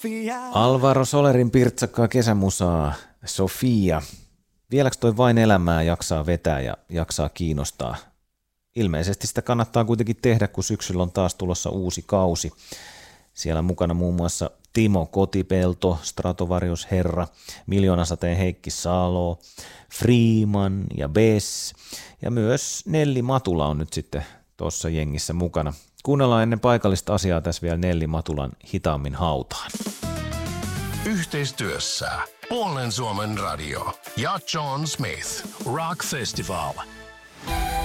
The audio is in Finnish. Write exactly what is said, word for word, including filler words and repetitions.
Sofia. Alvaro Solerin pirtsakkaa kesämusaa, Sofia. Vieläks toi vain elämää jaksaa vetää ja jaksaa kiinnostaa? Ilmeisesti sitä kannattaa kuitenkin tehdä, kun syksyllä on taas tulossa uusi kausi. Siellä mukana muun muassa Timo Kotipelto, Stratovarius Herra, Miljoonasateen Heikki Salo, Freeman ja Bess ja myös Nelli Matula on nyt sitten tuossa jengissä mukana. Kuunnellaan ennen paikallista asiaa tässä vielä Nelli Matulan Hitaammin hautaan. Yhteistyössä Puolen Suomen radio ja John Smith Rock Festival.